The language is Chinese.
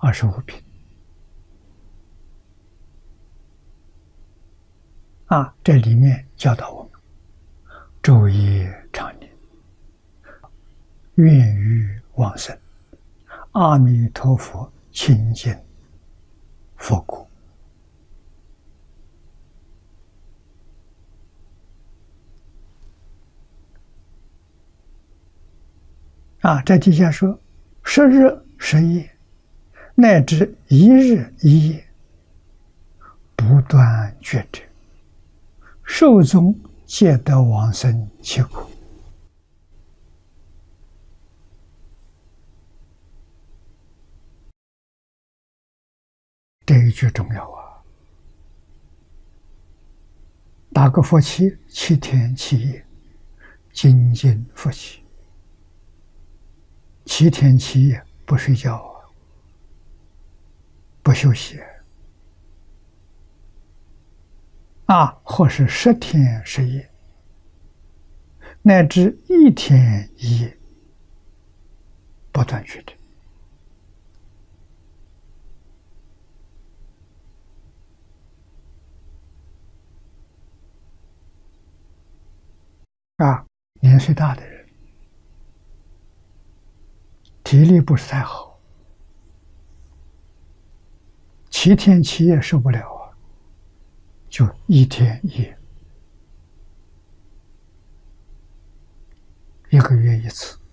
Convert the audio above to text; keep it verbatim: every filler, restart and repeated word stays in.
二十五品啊，这里面教导我们昼夜常念，愿欲往生，阿弥陀佛亲近佛国。啊，在底下说，十日十夜，乃至一日一夜，不断觉者，寿终皆得往生其国。这一句重要啊！打个佛七，七天七夜，精进佛七。七天七夜不睡觉啊，不休息啊，或是十天十夜，乃至一天一夜，不断觉知。啊，年岁大的人，体力不是太好，七天七夜受不了啊，就一天一夜，一个月一次。